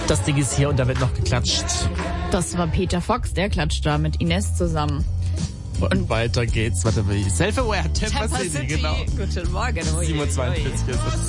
Das Ding ist hier und da wird noch geklatscht. Das war Peter Fox, der klatscht da mit Ines zusammen. Und weiter geht's. Warte mal. Self-Aware, Tampa City, genau. Guten Morgen. 7:42 ist es.